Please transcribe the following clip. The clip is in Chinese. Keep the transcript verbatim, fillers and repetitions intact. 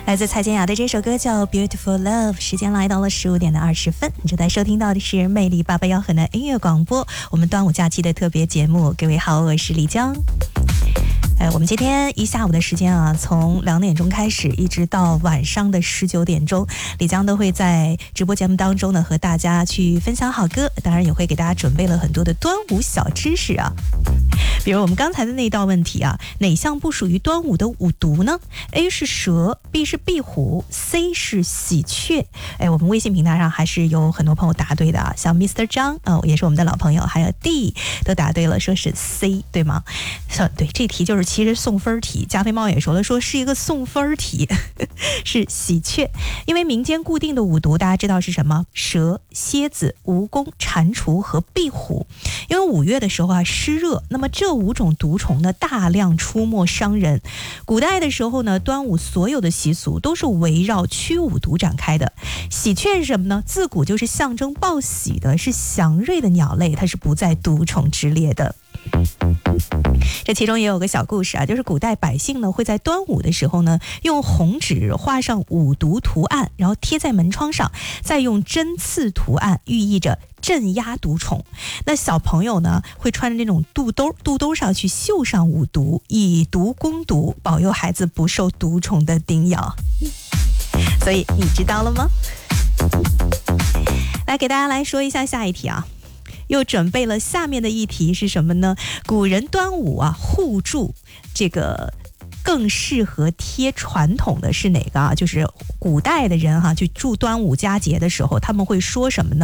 来自蔡健雅的这首歌叫 Beautiful Love。 时间来到了十五点的二十分，你正在收听到的是魅力八八幺河南音乐广播，我们端午假期的特别节目。各位好，我是丽江。哎，我们今天一下午的时间啊，从两点钟开始，一直到晚上的十九点钟，李江都会在直播节目当中呢，和大家去分享好歌，当然也会给大家准备了很多的端午小知识啊。比如我们刚才的那道问题啊，哪项不属于端午的五毒呢？ A 是蛇， B 是壁虎， C 是喜鹊。哎，我们微信平台上还是有很多朋友答对的啊，像 Mister 张，呃，也是我们的老朋友，还有 D 都答对了，说是 C， 对吗？对，这题就是其实送分题。加菲猫也说了，说是一个送分题，是喜鹊。因为民间固定的五毒大家知道是什么？蛇、蝎子、蜈蚣、蟾蜍和壁虎。因为五月的时候啊湿热，那么这五种毒虫呢大量出没伤人。古代的时候呢，端午所有的习俗都是围绕驱五毒展开的。喜鹊是什么呢？自古就是象征报喜的，是祥瑞的鸟类，它是不在毒虫之列的。这其中也有个小故事啊，就是古代百姓呢会在端午的时候呢，用红纸画上五毒图案，然后贴在门窗上，再用针刺图案，寓意着镇压毒虫。那小朋友呢会穿着那种肚兜，肚兜上去绣上五毒，以毒攻毒，保佑孩子不受毒虫的叮咬。所以你知道了吗？来给大家来说一下下一题啊。又准备了下面的一题是什么呢？古人端午啊互助，这个更适合贴传统的是哪个啊？就是古代的人哈、啊，去祝端午佳节的时候，他们会说什么呢？